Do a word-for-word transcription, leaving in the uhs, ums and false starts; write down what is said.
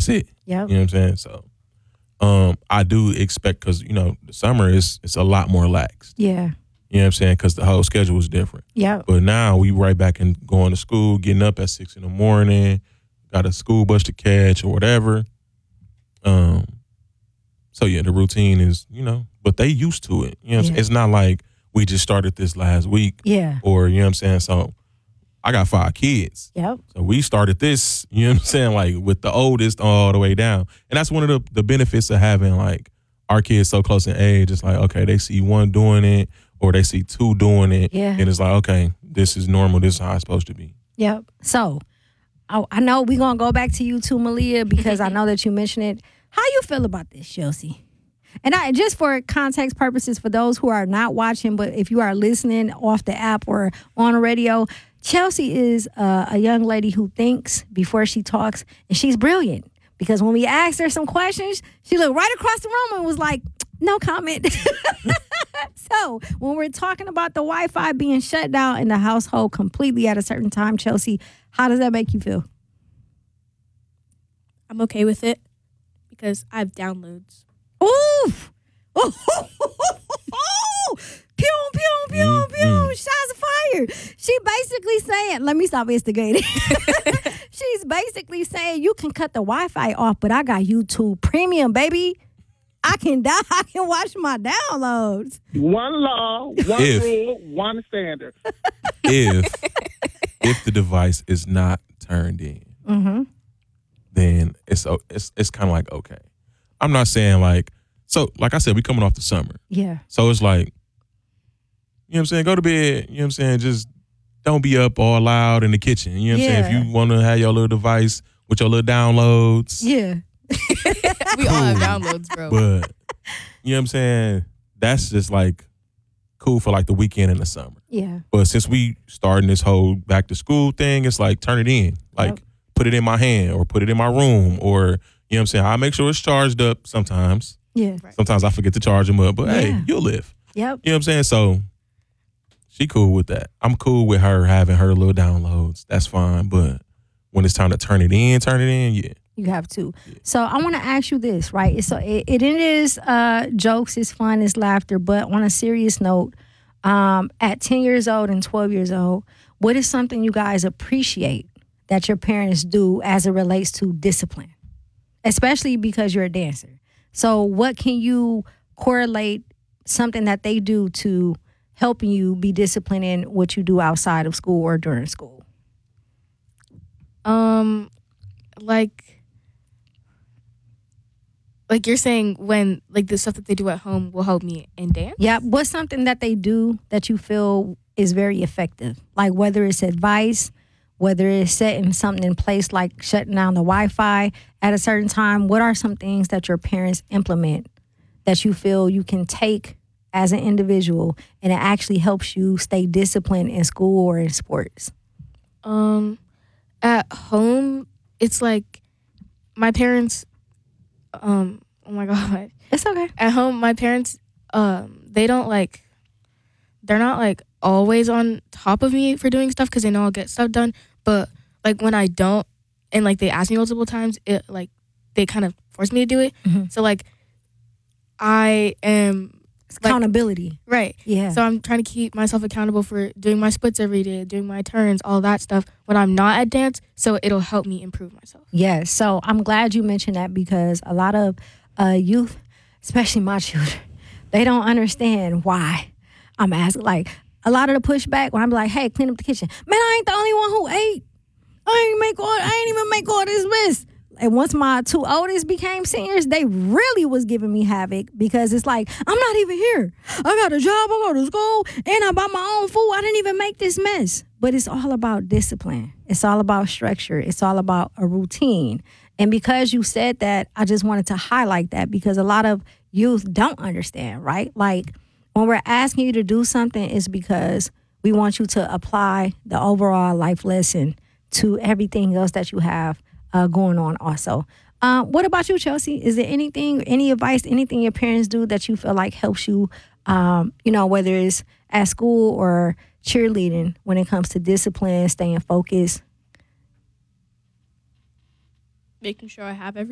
that's it. Yep. You know what I'm saying? So um, I do expect, because, you know, the summer is it's a lot more lax. Yeah. You know what I'm saying? Because the whole schedule is different. Yep. But now we right back in going to school, getting up at six in the morning, got a school bus to catch or whatever. Um. So, yeah, the routine is, you know, but they used to it. You know what I'm Yeah. saying? It's not like we just started this last week. Yeah. Or, you know what I'm saying? So I got five kids. Yep. So we started this, you know what I'm saying, like with the oldest all the way down. And that's one of the, the benefits of having like our kids so close in age. It's like, okay, they see one doing it or they see two doing it. Yeah. And it's like, okay, this is normal. This is how it's supposed to be. Yep. So I, I know we're going to go back to you too, Malia, because I know that you mentioned it. How you feel about this, Chelsea? And I just for context purposes, for those who are not watching, but if you are listening off the app or on the radio, Chelsea is uh, a young lady who thinks before she talks, and she's brilliant. Because when we asked her some questions, she looked right across the room and was like, no comment. So when we're talking about the Wi-Fi being shut down in the household completely at a certain time, Chelsea, how does that make you feel? I'm okay with it because I have downloads. Oof! Ooh! Pew, pew, pew, Mm, pew. mm. Shots fired. She basically saying, let me stop instigating. She's basically saying you can cut the Wi-Fi off, but I got YouTube Premium, baby. I can die. I can watch my downloads. One law, one If. rule, one standard. If if the device is not turned in, Mm-hmm. then it's o- it's it's kind of like, okay. I'm not saying like, so like I said, we coming off the summer. Yeah. So it's like, you know what I'm saying? Go to bed. You know what I'm saying? Just don't be up all loud in the kitchen. You know what I'm saying? Yeah. If you want to have your little device with your little downloads. Yeah. We all have downloads, bro. But, you know what I'm saying? That's just like cool for like the weekend in the summer. Yeah. But since we starting this whole back to school thing, it's like turn it in. Like Yep. put it in my hand or put it in my room or, you know what I'm saying? I make sure it's charged up sometimes. Yeah. Sometimes I forget to charge them up. But Yeah. hey, you'll live. Yep. You know what I'm saying? So she cool with that. I'm cool with her having her little downloads. That's fine. But when it's time to turn it in, turn it in, yeah. You have to. So I want to ask you this, right? So it, it is uh, jokes, it's fun, it's laughter. But on a serious note, um, at ten years old and twelve years old, what is something you guys appreciate that your parents do as it relates to discipline? Especially because you're a dancer. So what can you correlate something that they do to helping you be disciplined in what you do outside of school or during school? Um, like, like you're saying when like the stuff that they do at home will help me in dance. Yeah. What's something that they do that you feel is very effective? Like whether it's advice, whether it's setting something in place like shutting down the Wi-Fi at a certain time. What are some things that your parents implement that you feel you can take as an individual and it actually helps you stay disciplined in school or in sports? Um, at home, it's like my parents. Um, oh my god, It's okay. at home, my parents, um, they don't like. They're not like always on top of me for doing stuff because they know I'll get stuff done. But like when I don't, and like they ask me multiple times, it like they kind of force me to do it. Mhm. So like, I am It's like- accountability. right. Yeah. So I'm trying to keep myself accountable for doing my splits every day, doing my turns, all that stuff when I'm not at dance. So it'll help me improve myself. Yes. So I'm glad you mentioned that because a lot of uh, youth, especially my children, they don't understand why I'm asking. Like a lot of the pushback when I'm like, hey, clean up the kitchen. Man, I ain't the only one who ate. I ain't make all, I ain't even make all this mess. And once my two oldest became seniors, they really was giving me havoc because it's like, I'm not even here. I got a job, I go to school, and I buy my own food. I didn't even make this mess. But it's all about discipline. It's all about structure. It's all about a routine. And because you said that, I just wanted to highlight that because a lot of youth don't understand, right? Like when we're asking you to do something, it's because we want you to apply the overall life lesson to everything else that you have Uh, going on also. Um, what about you, Chelsea? Is there anything, any advice, anything your parents do that you feel like helps you, um, you know, whether it's at school or cheerleading when it comes to discipline, staying focused? Making sure I have everything.